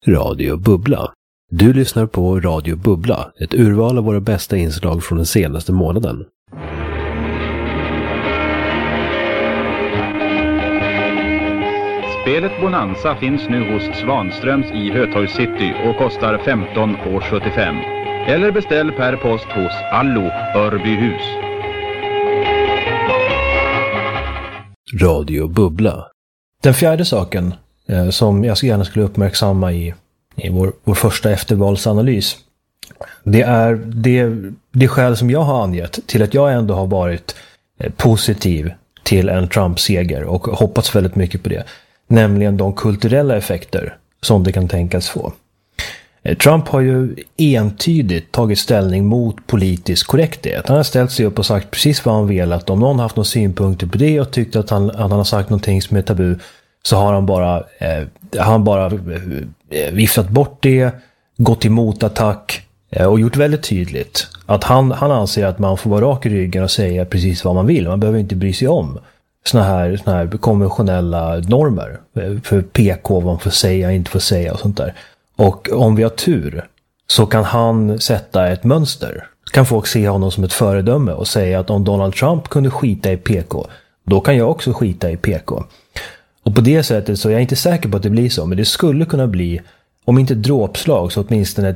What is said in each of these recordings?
Radio Bubbla. Du lyssnar på Radio Bubbla, ett urval av våra bästa inslag från den senaste månaden. Spelet Bonanza finns nu hos Svanströms i Hötorgs City och kostar 15,75 €. Eller beställ per post hos Allo, Örbyhus. Radio Bubbla. Den fjärde saken som jag så gärna skulle uppmärksamma i vår första eftervalsanalys, det är det skäl som jag har angett till att jag ändå har varit positiv till en Trump-seger och hoppats väldigt mycket på det. Nämligen de kulturella effekter som det kan tänkas få. Trump har ju entydigt tagit ställning mot politisk korrekthet. Han har ställt sig upp och sagt precis vad han velat. Om någon har haft några synpunkter på det och tyckt att han har sagt någonting som är tabu, så har han bara viftat bort det, gått emot attack och gjort väldigt tydligt att han anser att man får vara rak i ryggen och säga precis vad man vill. Man behöver inte bry sig om såna här konventionella normer för PK, vad man får säga, inte får säga och sånt där. Och om vi har tur så kan han sätta ett mönster. Kan folk se honom som ett föredöme och säga att om Donald Trump kunde skita i PK, då kan jag också skita i PK. Och på det sättet så är jag inte säker på att det blir så, men det skulle kunna bli, om inte dråpslag, så åtminstone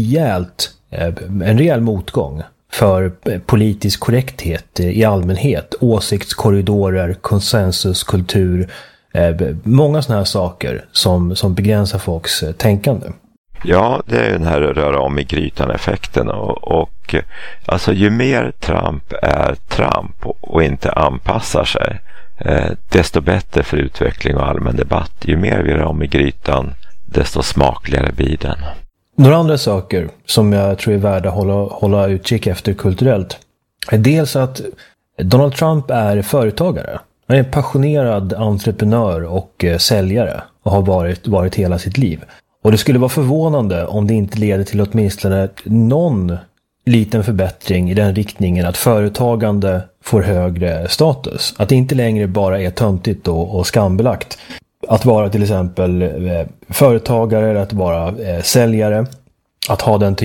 en rejäl motgång för politisk korrekthet i allmänhet, åsiktskorridorer, konsensuskultur, många sådana här saker som begränsar folks tänkande. Ja, det är den här röra om i grytan-effekten och alltså ju mer Trump är Trump och inte anpassar sig, desto bättre för utveckling och allmän debatt. Ju mer vi rör om i grytan, desto smakligare blir den. Några andra saker som jag tror är värda att hålla utkik efter kulturellt är dels att Donald Trump är företagare. Han är en passionerad entreprenör och säljare och har varit hela sitt liv. Och det skulle vara förvånande om det inte leder till åtminstone någon liten förbättring i den riktningen att företagande får högre status. Att det inte längre bara är töntigt och skambelagt att vara till exempel företagare, att vara säljare, att ha den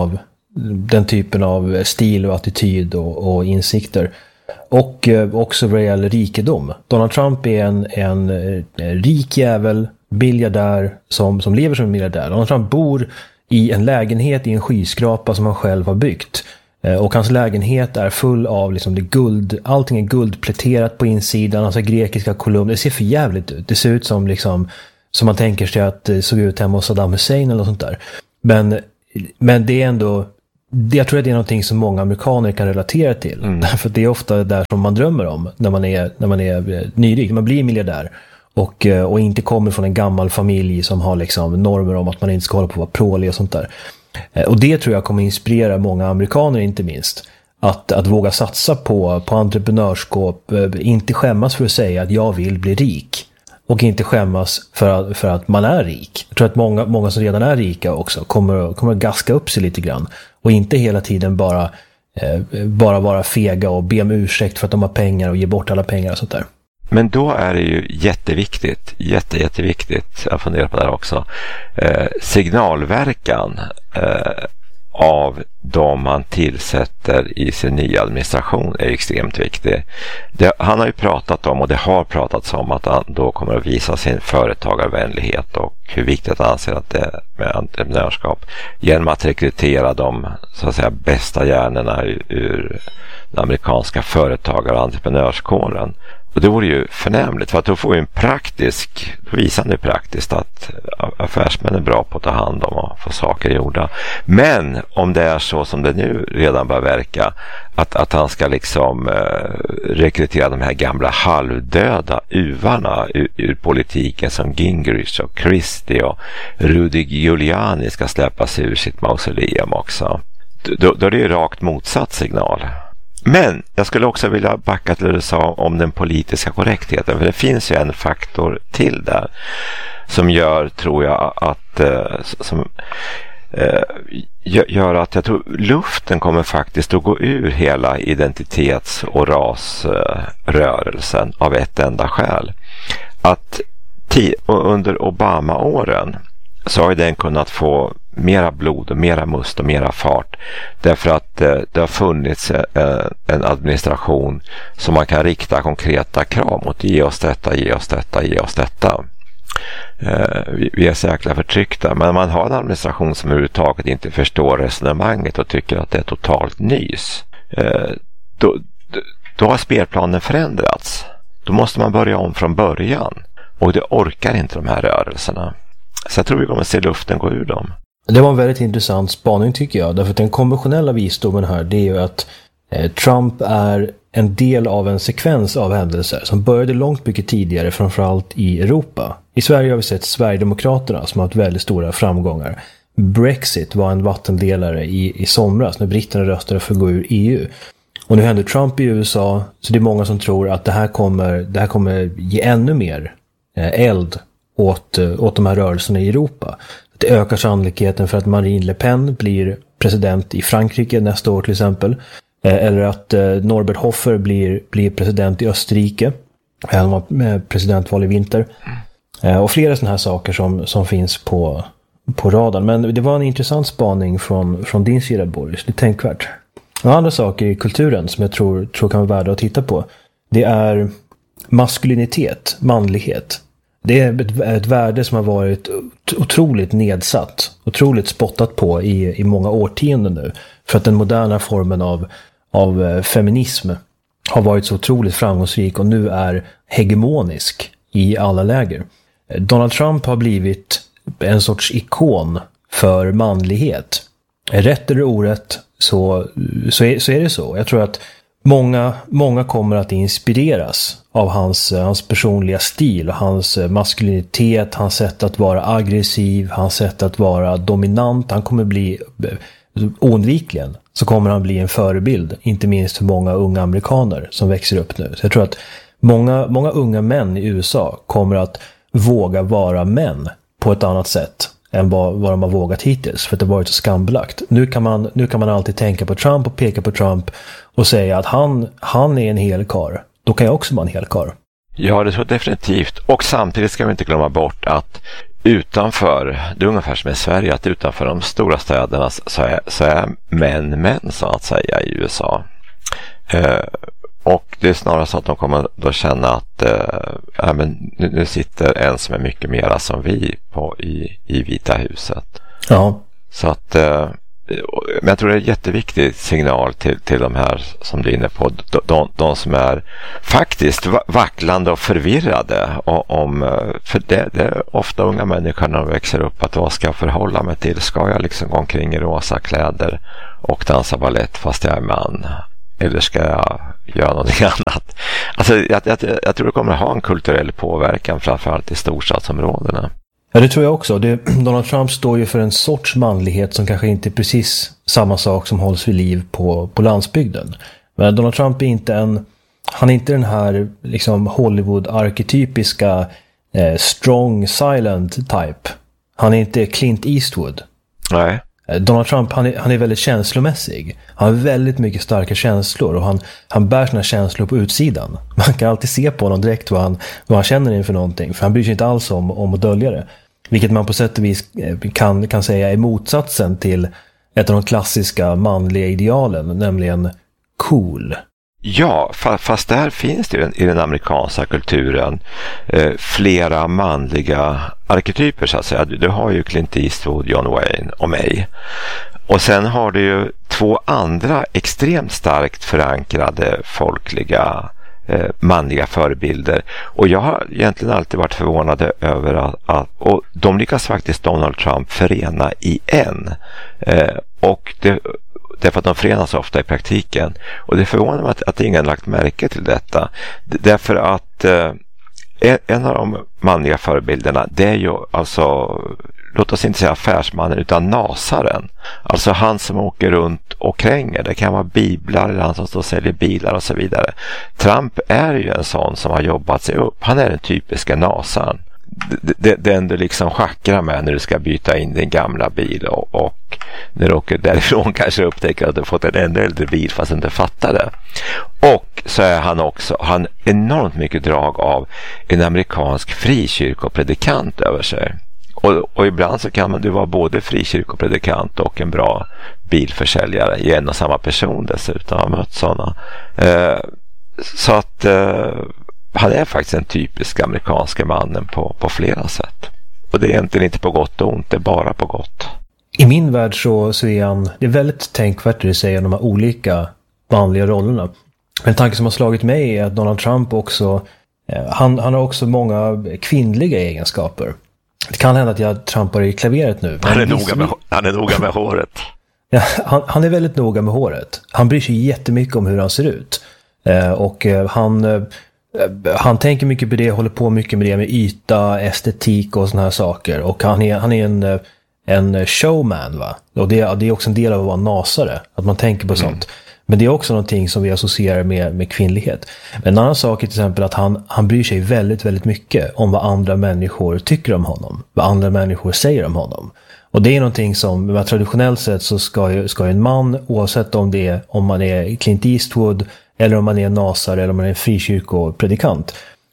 typen av stil och attityd och insikter. Och också vad det gäller rikedom. Donald Trump är en rik jävel, biljardär som lever som en miljardär. Donald Trump bor i en lägenhet i en skyskrapa som han själv har byggt. Och hans lägenhet är full av liksom allting är guldpläterat på insidan, alltså grekiska kolumner. Det ser för jävligt ut. Det ser ut som man tänker sig att det såg ut hemma hos Saddam Hussein eller något sånt där. Men det är ändå, jag tror att det är någonting som många amerikaner kan relatera till. För det är ofta där som man drömmer om när man är nyrik. Man blir miljardär och inte kommer från en gammal familj som har liksom normer om att man inte ska hålla på att vara prålig och sånt där. Och det tror jag kommer inspirera många amerikaner inte minst. Att våga satsa på entreprenörskap, inte skämmas för att säga att jag vill bli rik. Och inte skämmas för att man är rik. Jag tror att många som redan är rika också kommer att gaska upp sig lite grann. Och inte hela tiden bara vara fega och be om ursäkt för att de har pengar och ge bort alla pengar och sånt där. Men då är det ju jätteviktigt, jätteviktigt, jag funderar på det här också, signalverkan av de man tillsätter i sin nya administration är extremt viktig. Han har ju pratat om, och det har pratats om, att han då kommer att visa sin företagarvänlighet och hur viktigt han anser att det är med entreprenörskap genom att rekrytera de så att säga bästa hjärnorna ur den amerikanska företagar- och entreprenörskåren. Och det vore ju förnämligt, för att då får vi visar det praktiskt att affärsmän är bra på att ta hand om och få saker gjorda. Men om det är så som det nu redan börjar verka, att han ska liksom rekrytera de här gamla halvdöda uvarna ur politiken som Gingrich och Christie och Rudy Giuliani ska släppas ur sitt mausoleum också. Då är det ju rakt motsatt signal. Men jag skulle också vilja backa till det du sa om den politiska korrektheten. För det finns ju en faktor till där som gör, tror jag, gör att jag tror luften kommer faktiskt att gå ur hela identitets- och rasrörelsen av ett enda skäl. Att under Obama-åren så har den kunnat få mera blod och mera must och mera fart. Därför att det har funnits en administration som man kan rikta konkreta krav mot. Ge oss detta, ge oss detta, ge oss detta. Vi är så jäkla förtryckta, men man har en administration som överhuvudtaget inte förstår resonemanget och tycker att det är totalt nys. Då har spelplanen förändrats. Då måste man börja om från början, och det orkar inte de här rörelserna. Så jag tror vi kommer att se luften gå ur dem. Det var en väldigt intressant spaning tycker jag, därför att den konventionella visdomen här, det är ju att Trump är en del av en sekvens av händelser som började långt mycket tidigare, framförallt i Europa. I Sverige har vi sett Sverigedemokraterna som har haft väldigt stora framgångar. Brexit var en vattendelare i somras när britterna röstade för att gå ur EU. Och nu händer Trump i USA, så det är många som tror att det här kommer ge ännu mer eld åt de här rörelserna i Europa. Det ökar sannolikheten för att Marine Le Pen blir president i Frankrike nästa år till exempel. Eller att Norbert Hofer blir president i Österrike. Han var presidentval i vinter. Och flera sådana här saker som finns på radarn. Men det var en intressant spaning från din sida, Boris. Det är tänkvärt. Och andra saker i kulturen som jag tror kan vara värda att titta på. Det är maskulinitet, manlighet. Det är ett värde som har varit otroligt nedsatt, otroligt spottat på i många årtionden nu. För att den moderna formen av feminism har varit så otroligt framgångsrik och nu är hegemonisk i alla läger. Donald Trump har blivit en sorts ikon för manlighet. Rätt eller orätt så är det så. Jag tror att många kommer att inspireras av hans personliga stil och hans maskulinitet, hans sätt att vara aggressiv, hans sätt att vara dominant. Han kommer bli oundvikligen, så kommer han bli en förebild, inte minst för många unga amerikaner som växer upp nu. Så jag tror att många unga män i USA kommer att våga vara män på ett annat sätt än vad de har vågat hittills, för att det har varit så skambelagt. Nu kan man alltid tänka på Trump och peka på Trump och säga att han är en hel karl. Då kan jag också vara en hel karl. Ja, det tror jag definitivt. Och samtidigt ska vi inte glömma bort att utanför, det är ungefär som i Sverige, att utanför de stora städerna så är män så att säga i USA. Och det är snarare så att de kommer då känna att men nu sitter en som är mycket mera som vi i Vita huset. Ja. Så att men jag tror det är en jätteviktig signal till de här som du är inne på, de som är faktiskt vacklande och förvirrade för det är ofta unga människor när de växer upp, att vad ska jag förhålla mig till? Ska jag liksom gå omkring i rosa kläder och dansa ballett fast jag är man? Eller ska jag göra någonting annat? Alltså jag tror det kommer att ha en kulturell påverkan, framförallt i storstadsområdena. Ja, det tror jag också. Donald Trump står ju för en sorts manlighet som kanske inte är precis samma sak som hålls vid liv på landsbygden. Men Donald Trump är inte han är inte den här liksom Hollywood-arketypiska strong silent type. Han är inte Clint Eastwood. Nej. Donald Trump, han är väldigt känslomässig. Han har väldigt mycket starka känslor och han bär sina känslor på utsidan. Man kan alltid se på honom direkt vad han känner inför någonting, för han bryr sig inte alls om att dölja det. Vilket man på sätt och vis kan säga är motsatsen till ett av de klassiska manliga idealen, nämligen cool. Ja, fast där finns det i den amerikanska kulturen flera manliga arketyper så att säga. Du har ju Clint Eastwood, John Wayne och mig. Och sen har du ju två andra extremt starkt förankrade folkliga manliga förebilder. Och jag har egentligen alltid varit förvånad över att och de lyckas faktiskt Donald Trump förena i en. Därför att de förenas ofta i praktiken. Och det förvånar mig att ingen lagt märke till detta. Därför att en av de manliga förebilderna, det är ju alltså, låt oss inte säga affärsmannen, utan nasaren. Alltså han som åker runt och kränger. Det kan vara biblar eller han som står och säljer bilar och så vidare. Trump är ju en sån som har jobbat sig upp. Han är den typiska nasaren. Den du liksom schackrar med när du ska byta in din gamla bil och när du åker därifrån kanske upptäcker att du fått en ännu äldre bil fast inte fattar det. Och så är han enormt mycket drag av en amerikansk frikyrkopredikant över sig. Och ibland så kan du vara både frikyrkopredikant och en bra bilförsäljare i en och samma person dessutom. Jag har mött sådana. Så att han är faktiskt en typisk amerikanska mannen på flera sätt. Och det är egentligen inte på gott och ont, det är bara på gott. I min värld så är han, det är väldigt tänkvärt det du säger om de här olika manliga rollerna. Men en tanke som har slagit mig är att Donald Trump också, han har också många kvinnliga egenskaper. Det kan hända att jag trampar i klaveret nu. Han är noga med håret. Ja, han är väldigt noga med håret. Han bryr sig jättemycket om hur han ser ut. Och han tänker mycket på det, håller på mycket med det med yta, estetik och såna här saker. Och han är en showman, va? Och det är också en del av att vara nasare, att man tänker på sånt. Men det är också någonting som vi associerar med kvinnlighet. Men en annan sak är till exempel att han bryr sig väldigt, väldigt mycket om vad andra människor tycker om honom. Vad andra människor säger om honom. Och det är någonting som, traditionellt sett så ska en man, oavsett om man är Clint Eastwood eller om man är en nasare eller om man är en frikyrkopredikant,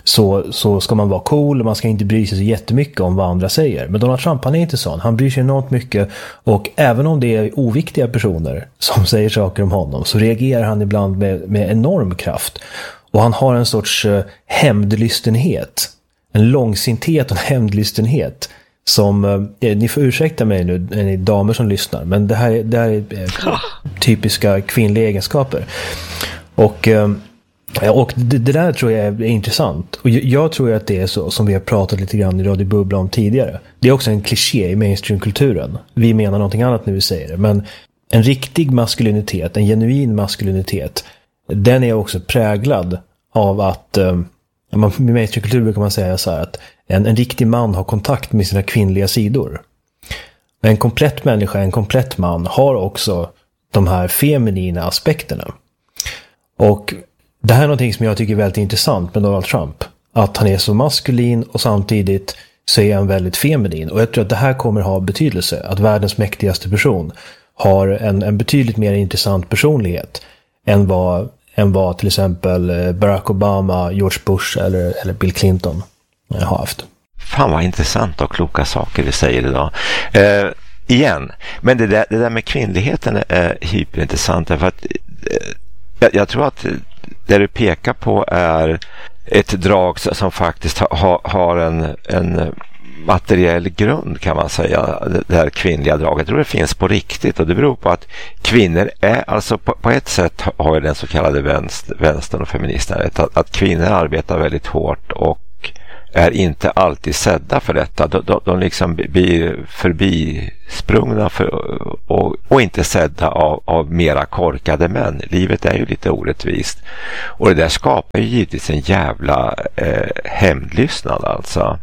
så ska man vara cool, man ska inte bry sig så jättemycket om vad andra säger. Men Donald Trump, han är inte sån. Han bryr sig enormt mycket, och även om det är oviktiga personer som säger saker om honom så reagerar han ibland med enorm kraft. Och han har en sorts hämndlystenhet, en långsinthet och en hämndlystenhet som, ni får ursäkta mig nu, ni damer som lyssnar, men det här är typiska kvinnliga egenskaper. Och det där tror jag är intressant. Och jag tror att det är så som vi har pratat lite grann i Radio Bubbla om tidigare. Det är också en kliché i mainstreamkulturen. Vi menar någonting annat när vi säger det. Men en riktig maskulinitet, en genuin maskulinitet, den är också präglad av att i mainstreamkultur brukar man säga så här att en riktig man har kontakt med sina kvinnliga sidor. En komplett människa, en komplett man har också de här feminina aspekterna. Och det här är någonting som jag tycker är väldigt intressant med Donald Trump. Att han är så maskulin och samtidigt så är han väldigt feminin. Och jag tror att det här kommer ha betydelse. Att världens mäktigaste person har en betydligt mer intressant personlighet än vad till exempel Barack Obama, George Bush eller Bill Clinton har haft. Fan vad intressant och kloka saker vi säger idag. Igen, men det där med kvinnligheten är hyperintressant. För att jag tror att det du pekar på är ett drag som faktiskt har en materiell grund, kan man säga, det här kvinnliga draget. Jag tror det finns på riktigt, och det beror på att kvinnor är, alltså på ett sätt har den så kallade vänstern och feministerna att kvinnor arbetar väldigt hårt och är inte alltid sedda för detta. De liksom blir förbisprungna och inte sedda av mera korkade män. Livet är ju lite orättvist. Och det där skapar ju givetvis en jävla hämndlystnad alltså.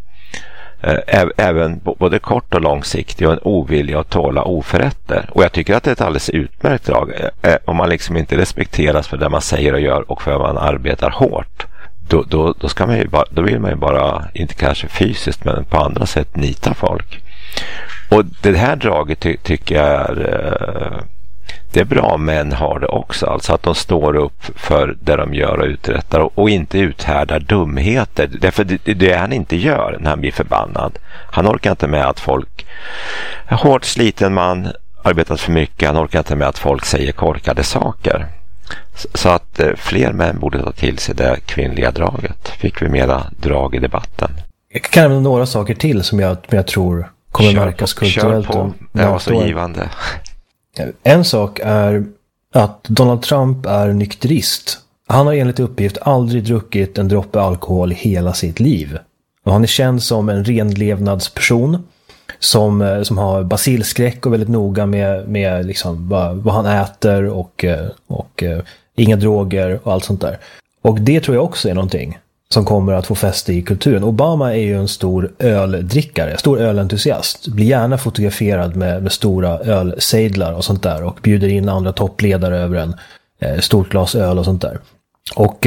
Även både kort och långsiktig, och en ovilja att tåla oförrätter. Och jag tycker att det är ett alldeles utmärkt drag. Om man liksom inte respekteras för det man säger och gör och för att man arbetar hårt, då ska man ju då vill man ju bara, inte kanske fysiskt men på andra sätt, nita folk. Och det här draget tycker jag är det är bra, män har det också, alltså att de står upp för det de gör och uträttar och inte uthärdar dumheter. Därför det han inte gör när han blir förbannad. Han orkar inte med att folk, en hårt sliten man, arbetat för mycket, han orkar inte med att folk säger korkade saker. Så att fler män borde ta till sig det kvinnliga draget. Fick vi mera drag i debatten. Jag kan nämna några saker till som jag tror kommer märkas kulturellt. Kör på, det var så givande. En sak är att Donald Trump är nykterist. Han har enligt uppgift aldrig druckit en droppe alkohol i hela sitt liv. Och han är känd som en renlevnadsperson som har basilskräck och väldigt noga med liksom vad han äter och inga droger och allt sånt där. Och det tror jag också är någonting som kommer att få fäste i kulturen. Obama är ju en stor öldrickare, stor ölentusiast. Blir gärna fotograferad med stora ölsejdlar och sånt där och bjuder in andra toppledare över en stort glas öl och sånt där. Och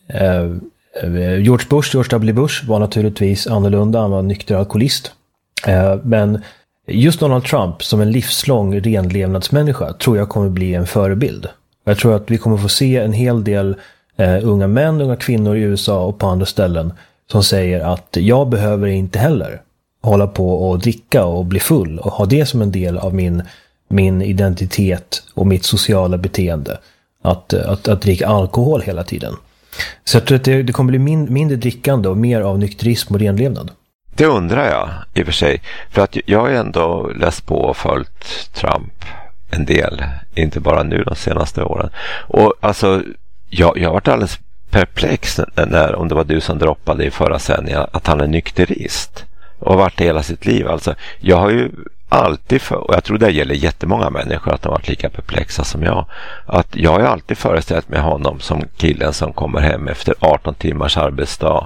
George W. Bush var naturligtvis annorlunda, han var nykter alkoholist. Men just Donald Trump som en livslång renlevnadsmänniska tror jag kommer bli en förebild. Jag tror att vi kommer få se en hel del unga män, unga kvinnor i USA och på andra ställen som säger att jag behöver inte heller hålla på och dricka och bli full och ha det som en del av min identitet och mitt sociala beteende. Att dricka alkohol hela tiden. Så jag tror att det kommer bli mindre drickande och mer av nykterism och renlevnad. Det undrar jag i och för sig. För att jag har ändå läst på och följt Trump en del. Inte bara nu de senaste åren. Och alltså, jag har varit alldeles perplex när, om det var du som droppade i förra sändningen, att han är nykterist. Och har varit hela sitt liv. Alltså, jag har ju alltid, och jag tror det gäller jättemånga människor att de har varit lika perplexa som jag, att jag har alltid föreställt mig honom som killen som kommer hem efter 18 timmars arbetsdag,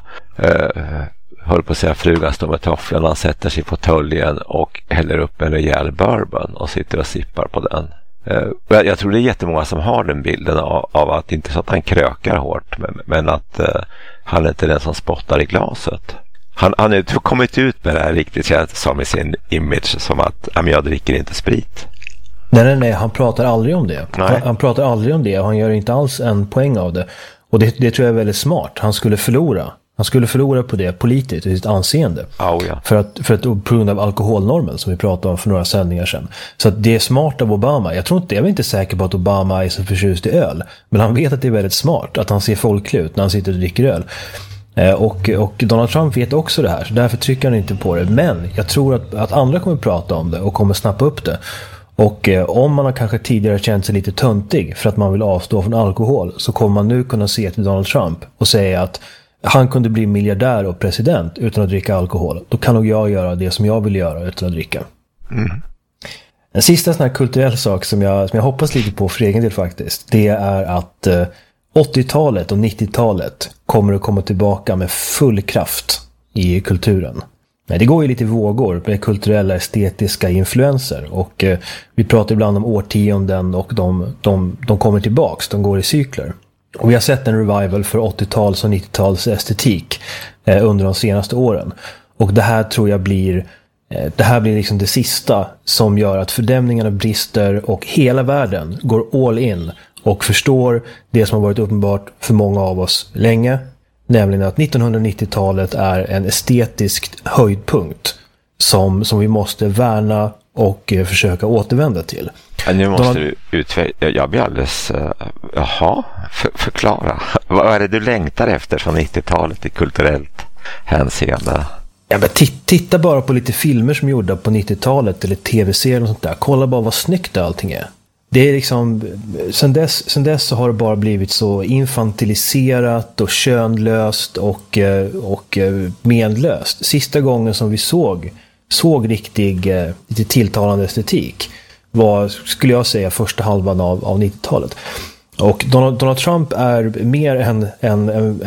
höll på att säga frugan står med tofflorna, han sätter sig på töljen och häller upp en rejäl bourbon och sitter och sippar på den. Jag tror det är jättemånga som har den bilden av att inte så att han krökar hårt, men att han är inte den som spottar i glaset. Han har kommit ut med det här riktigt, känns som i sin image, som att jag dricker inte sprit. Nej, han pratar aldrig om det. Han pratar aldrig om det och han gör inte alls en poäng av det. Och det tror jag är väldigt smart. Han skulle förlora på det politiskt i sitt anseende. Oh, ja. För att på grund av alkoholnormen som vi pratade om för några sändningar sedan. Så att det är smart av Obama. Jag är inte säker på att Obama är så förtjust i öl. Men han vet att det är väldigt smart att han ser folklig ut när han sitter och dricker öl. Och Donald Trump vet också det här, så därför trycker han inte på det. Men jag tror att andra kommer prata om det och kommer snappa upp det. Och om man har kanske tidigare känt sig lite töntig för att man vill avstå från alkohol, så kommer man nu kunna se till Donald Trump och säga att han kunde bli miljardär och president utan att dricka alkohol. Då kan nog jag göra det som jag vill göra utan att dricka. En sista sån här kulturell sak som jag hoppas lite på för egen del faktiskt, det är att 80-talet och 90-talet kommer att komma tillbaka med full kraft i kulturen. Det går ju lite vågor med kulturella estetiska influenser, och vi pratar ibland om årtionden och de kommer tillbaks, de går i cykler. Och vi har sett en revival för 80-tals och 90-tals estetik under de senaste åren. Och det här tror jag blir liksom det sista som gör att fördämningarna brister och hela världen går all in och förstår det som har varit uppenbart för många av oss länge, nämligen att 1990-talet är en estetisk höjdpunkt som vi måste värna och försöka återvända till. Nu måste du utveckla. Jag blir alldeles... förklara. Vad är det du längtar efter från 90-talet i kulturellt hänseende? Ja, men titta bara på lite filmer som är gjorda på 90-talet eller tv-serier och sånt där. Kolla bara vad snyggt allting är. Det är liksom, sen dess så har det bara blivit så infantiliserat och könlöst och menlöst. Sista gången som vi såg riktig lite tilltalande estetik var, skulle jag säga, första halvan av 90-talet. Och Donald Trump är mer en